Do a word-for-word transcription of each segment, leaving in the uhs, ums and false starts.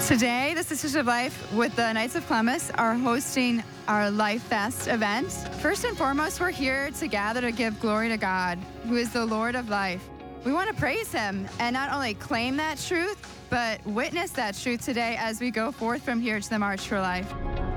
Today, the Sisters of Life with the Knights of Columbus are hosting our Life Fest event. First and foremost, we're here to gather to give glory to God, who is the Lord of life. We want to praise him and not only claim that truth, but witness that truth today as we go forth from here to the March for Life.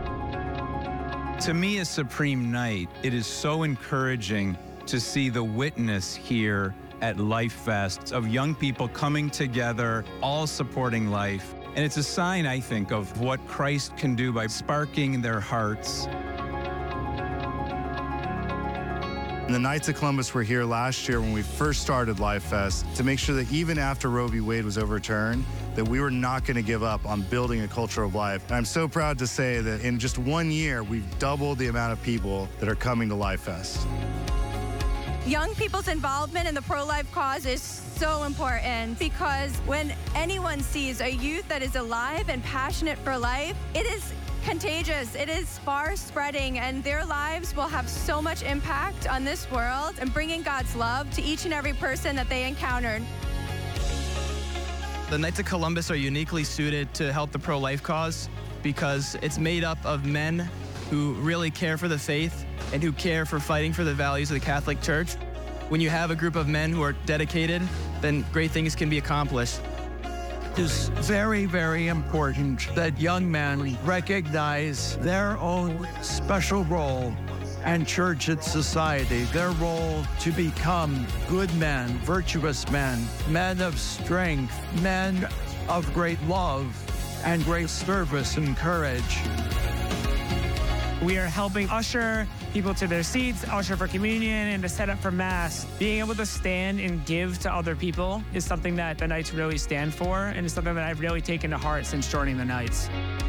To me, as Supreme Knight, it is so encouraging to see the witness here at Life Fest of young people coming together, all supporting life. And it's a sign, I think, of what Christ can do by sparking their hearts. And the Knights of Columbus were here last year when we first started Life Fest to make sure that even after Roe v. Wade was overturned, that we were not going to give up on building a culture of life. And I'm so proud to say that in just one year, we've doubled the amount of people that are coming to Life Fest. Young people's involvement in the pro-life cause is so important because when anyone sees a youth that is alive and passionate for life, it is contagious, it is far spreading, and their lives will have so much impact on this world and bringing God's love to each and every person that they encountered. The Knights of Columbus are uniquely suited to help the pro-life cause because it's made up of men who really care for the faith and who care for fighting for the values of the Catholic Church. When you have a group of men who are dedicated, then great things can be accomplished. It's very, very important that young men recognize their own special role and church and society, their role to become good men, virtuous men, men of strength, men of great love and great service and courage. We are helping usher people to their seats, usher for communion, and to set up for Mass. Being able to stand and give to other people is something that the Knights really stand for, and it's something that I've really taken to heart since joining the Knights.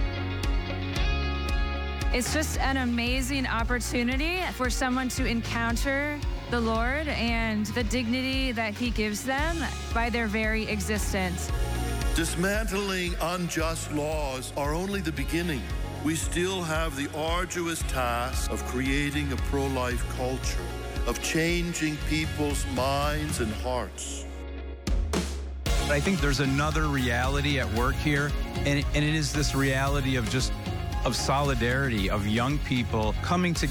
It's just an amazing opportunity for someone to encounter the Lord and the dignity that he gives them by their very existence. Dismantling unjust laws are only the beginning. We still have the arduous task of creating a pro-life culture, of changing people's minds and hearts. I think there's another reality at work here, and, and it is this reality of just of solidarity, of young people coming together.